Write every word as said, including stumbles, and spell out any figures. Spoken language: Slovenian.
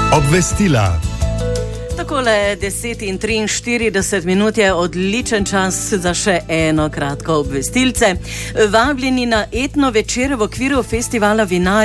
Obvestila. Takole deset in triinštirideset minut je odličen čas za še eno kratko obvestilce. Vabljeni na etno večer v okviru festivala Vinar